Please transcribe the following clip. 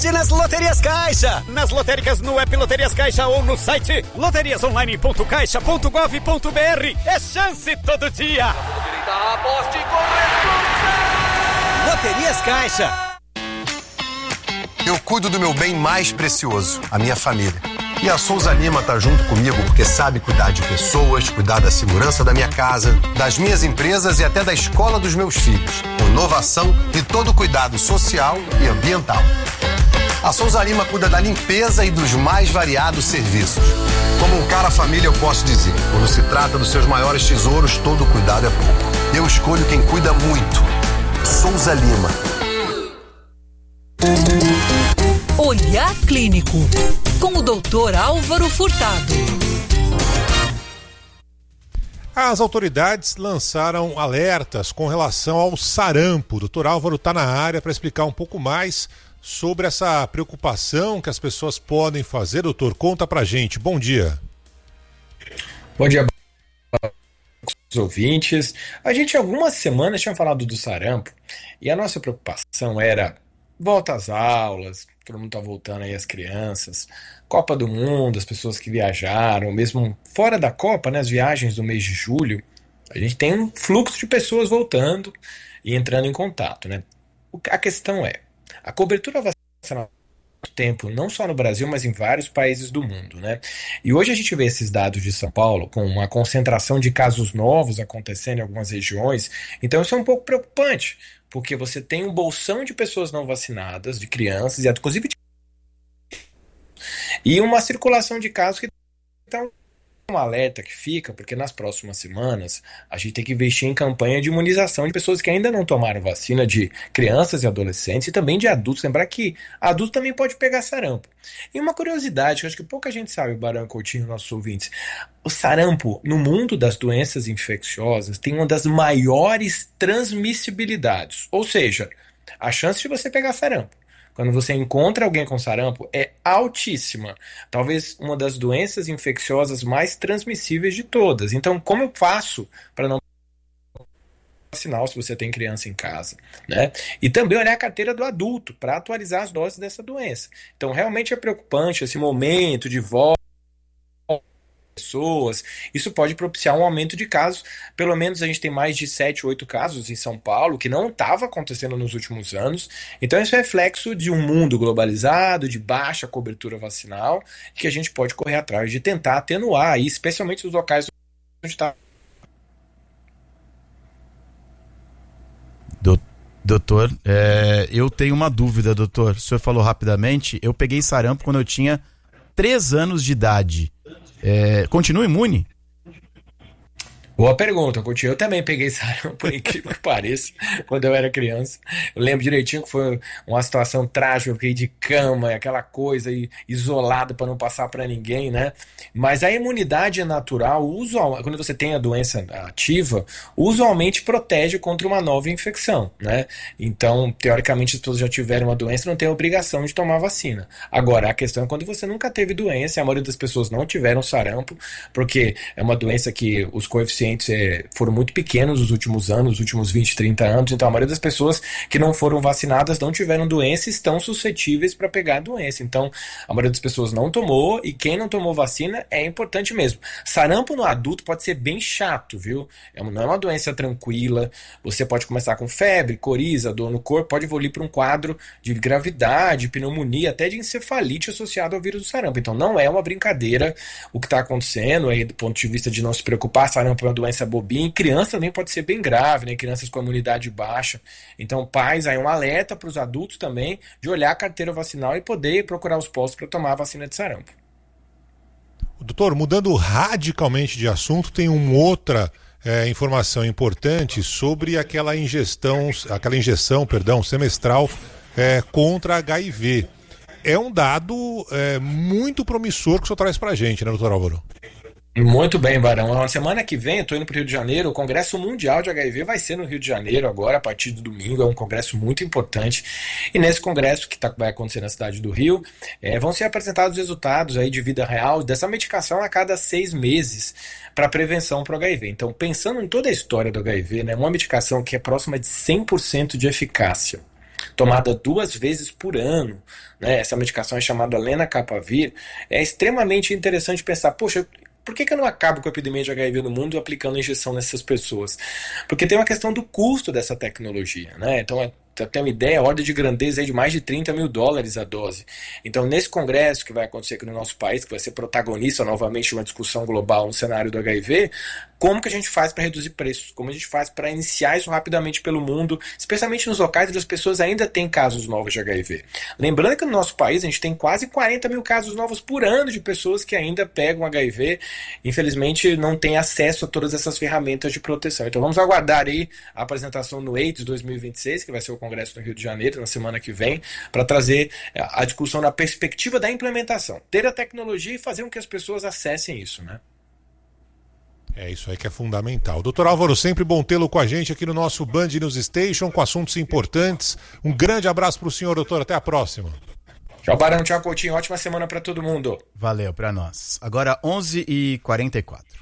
aposte nas Loterias Caixa. Nas lotéricas no app Loterias Caixa ou no site loteriasonline.caixa.gov.br. É chance todo dia. Aposte com responsabilidade. Loterias Caixa. Eu cuido do meu bem mais precioso, a minha família. E a Souza Lima tá junto comigo porque sabe cuidar de pessoas, cuidar da segurança da minha casa, das minhas empresas e até da escola dos meus filhos. Com inovação e todo cuidado social e ambiental. A Souza Lima cuida da limpeza e dos mais variados serviços. Como um cara família, eu posso dizer, quando se trata dos seus maiores tesouros, todo cuidado é pouco. Eu escolho quem cuida muito. Souza Lima. Olhar Clínico, com o Dr. Álvaro Furtado. As autoridades lançaram alertas com relação ao sarampo. O Dr. Álvaro está na área para explicar um pouco mais sobre essa preocupação que as pessoas podem fazer. Doutor, conta pra gente. Bom dia. Bom dia, os ouvintes. A gente, há algumas semanas, tinha falado do sarampo e a nossa preocupação era volta às aulas, todo mundo tá voltando aí, as crianças, Copa do Mundo, as pessoas que viajaram, mesmo fora da Copa, né, as viagens do mês de julho, a gente tem um fluxo de pessoas voltando e entrando em contato, né? A questão é, a cobertura vacinal tempo, não só no Brasil, mas em vários países do mundo, né? E hoje a gente vê esses dados de São Paulo com uma concentração de casos novos acontecendo em algumas regiões, então isso é um pouco preocupante, porque você tem um bolsão de pessoas não vacinadas, de crianças, e inclusive e uma circulação de casos que estão um alerta que fica, porque nas próximas semanas a gente tem que investir em campanha de imunização de pessoas que ainda não tomaram vacina, de crianças e adolescentes e também de adultos. Lembrar que adulto também pode pegar sarampo. E uma curiosidade, que eu acho que pouca gente sabe, Barão Coutinho, nossos ouvintes, o sarampo, no mundo das doenças infecciosas, tem uma das maiores transmissibilidades, ou seja, a chance de você pegar sarampo quando você encontra alguém com sarampo é altíssima. Talvez uma das doenças infecciosas mais transmissíveis de todas. Então, como eu faço para não vacinar se você tem criança em casa, né? E também olhar a carteira do adulto para atualizar as doses dessa doença. Então, realmente é preocupante esse momento de volta pessoas, isso pode propiciar um aumento de casos. Pelo menos a gente tem mais de 7, 8 casos em São Paulo, que não estava acontecendo nos últimos anos. Então isso é reflexo de um mundo globalizado, de baixa cobertura vacinal, que a gente pode correr atrás de tentar atenuar, aí, especialmente os locais onde está. Doutor, eu tenho uma dúvida, doutor. O senhor falou rapidamente, eu peguei sarampo quando eu tinha 3 anos de idade. Continua imune? Boa pergunta, Coutinho. Eu também peguei sarampo, por incrível que pareça, quando eu era criança. Eu lembro direitinho que foi uma situação trágica, eu fiquei de cama, aquela coisa isolado para não passar para ninguém, né? Mas a imunidade é natural, quando você tem a doença ativa, usualmente protege contra uma nova infecção, né? Então, teoricamente, as pessoas já tiveram uma doença, não tem a obrigação de tomar vacina. Agora, a questão é quando você nunca teve doença, a maioria das pessoas não tiveram sarampo, porque é uma doença que os coeficientes foram muito pequenos nos últimos anos, nos últimos 20, 30 anos, então a maioria das pessoas que não foram vacinadas não tiveram doença e estão suscetíveis para pegar a doença. Então, a maioria das pessoas não tomou, e quem não tomou vacina é importante mesmo. Sarampo no adulto pode ser bem chato, viu? Não é uma doença tranquila, você pode começar com febre, coriza, dor no corpo, pode evoluir para um quadro de gravidade, pneumonia, até de encefalite associado ao vírus do sarampo. Então não é uma brincadeira o que está acontecendo aí do ponto de vista de não se preocupar. Sarampo é uma doença bobinha, em criança também pode ser bem grave, né? Crianças com imunidade baixa. Então, pais, aí um alerta para os adultos também de olhar a carteira vacinal e poder procurar os postos para tomar a vacina de sarampo. Doutor, mudando radicalmente de assunto, tem uma outra informação importante sobre aquela injeção semestral contra HIV. É um dado muito promissor que o senhor traz para a gente, né, doutor Álvaro? Muito bem, Barão. Na semana que vem, eu estou indo para o Rio de Janeiro, o Congresso Mundial de HIV vai ser no Rio de Janeiro agora, a partir do domingo, é um congresso muito importante. E nesse congresso, que vai acontecer na cidade do Rio, vão ser apresentados resultados aí de vida real dessa medicação a cada 6 meses para prevenção para o HIV. Então, pensando em toda a história do HIV, né, uma medicação que é próxima de 100% de eficácia, tomada 2 vezes por ano, né? Essa medicação é chamada lenacapavir. É extremamente interessante pensar, poxa, por que eu não acabo com a epidemia de HIV no mundo aplicando injeção nessas pessoas? Porque tem uma questão do custo dessa tecnologia, né? Então, para ter uma ideia, a ordem de grandeza é de mais de $30 mil a dose. Então, nesse congresso que vai acontecer aqui no nosso país, que vai ser protagonista novamente de uma discussão global no cenário do HIV, como que a gente faz para reduzir preços? Como a gente faz para iniciar isso rapidamente pelo mundo, especialmente nos locais onde as pessoas ainda têm casos novos de HIV. Lembrando que no nosso país a gente tem quase 40 mil casos novos por ano de pessoas que ainda pegam HIV, infelizmente não têm acesso a todas essas ferramentas de proteção. Então vamos aguardar aí a apresentação no AIDS 2026, que vai ser o Congresso no Rio de Janeiro, na semana que vem, para trazer a discussão na perspectiva da implementação. Ter a tecnologia e fazer com que as pessoas acessem isso, né? É isso aí que é fundamental. Doutor Álvaro, sempre bom tê-lo com a gente aqui no nosso Band News Station, com assuntos importantes. Um grande abraço para o senhor, doutor. Até a próxima. Tchau, Barão. Tchau, Coutinho. Ótima semana para todo mundo. Valeu para nós. Agora 11h44.